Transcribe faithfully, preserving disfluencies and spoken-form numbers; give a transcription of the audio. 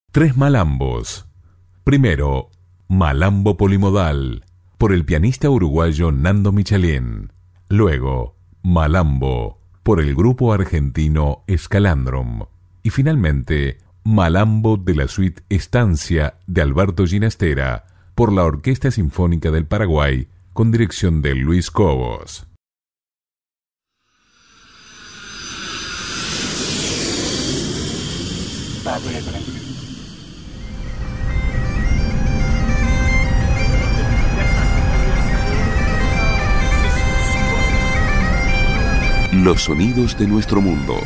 Tres malambos. Primero, Malambo Polimodal, por el pianista uruguayo Nando Michelin. Luego, Malambo, por el grupo argentino Escalandrum. Y finalmente, Malambo de la suite Estancia de Alberto Ginastera, por la Orquesta Sinfónica del Paraguay, con dirección de Luis Cobos. Los sonidos de nuestro mundo.